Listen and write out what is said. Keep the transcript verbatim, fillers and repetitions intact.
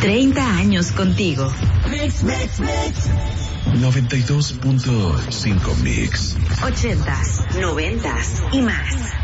treinta años contigo. Mix, mix, mix. noventa y dos punto cinco Mix. ochentas, noventas y más.